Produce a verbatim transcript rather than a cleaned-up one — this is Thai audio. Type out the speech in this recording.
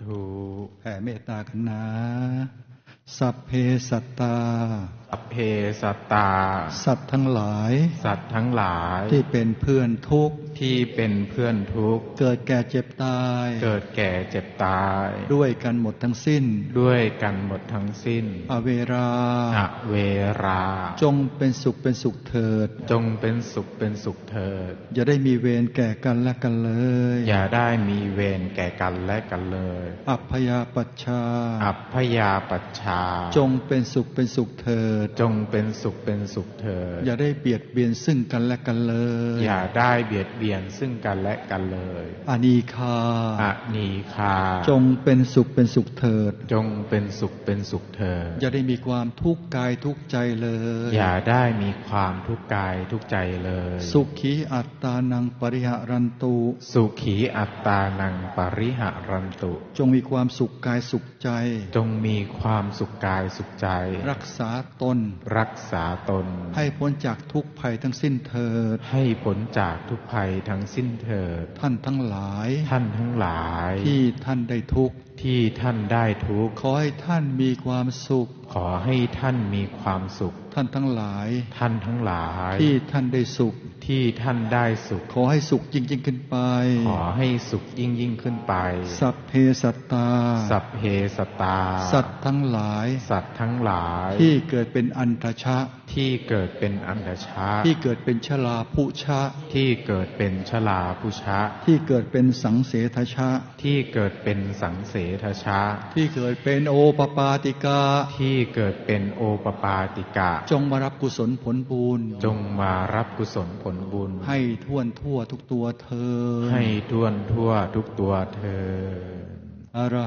ธุแผ่เมตตากันนะสัพเพสัตตาสัพเพสัตตาสัตว์ทั้งหลายสัตว์ทั้งหลายที่เป็นเพื่อนทุกข์ที่เป็นเพื่อนทุกข์เกิดแก่เจ็บตายเกิดแก่เจ็บตายด้วยกันหมดทั้งสิ้นด้วยกันหมดทั้งสิ้นอเวราอเวราจงเป็นสุขเป็นสุขเถิดจงเป็นสุขเป็นสุขเถิดอย่าได้มีเวรแก่กันและกันเลยอย่าได้มีเวรแก่กันและกันเลยอัพพยาปัชชาอัพพยาปัชชาจงเป็นสุขเป็นสุขเถิดจงเป็นสุขเป็นสุขเถิดอย่าได้เบียดเบียนซึ่งกันและกันเลยอย่าได้เบียดเบียนซึ่งกันและกันเลยอานีคาอานีคาจงเป็นสุขเป็นสุขเถิดจงเป็นสุขเป็นสุขเถิดอย่าได้มีความทุกข์กายทุกข์ใจเลยอย่าได้มีความทุกข์กายทุกข์ใจเลยสุขีอัตตานังปริหะรันตุสุขีอัตตานังปริหะรันตุจงมีความสุขกายสุขใจจงมีความสุขกายสุขใจรักษาตนรักษาตนให้พ้นจากทุกภัยทั้งสิ้นเถิดให้พ้นจากทุกภัยทั้งสิ้นเถิดท่านทั้งหลายท่านทั้งหลายที่ท่านได้ทุกข์ที่ท่านได้ทุกข์ขอให้ท่านมีความสุขขอให้ท่านมีความสุขท่านทั้งหลายท่านทั้งหลายที่ท่านได้สุขที่ท่านได้สุขขอให้สุขยิ่งยิ่งขึ้นไปขอให้สุขยิ่งยิ่งขึ้นไปสัพเพสัตตาสัพเพสัตตาสัตว์ทั้งหลายสัตว์ทั้งหลายที่เกิดเป็นอันทชะที่เกิดเป็นอันทชะที่เกิดเป็นชลาภุชะที่เกิดเป็นชลาภุชะที่เกิดเป็นสังเสทชะที่เกิดเป็นสังเสทชะที่เกิดเป็นโอปปาติกาที่เกิดเป็นโอปปาติกะจงมารับกุศลผลบุญจงมารับกุศลผลบุญให้ท่วนทั่วทุกตัวเธอให้ท่วนทั่วทุกตัวเธอ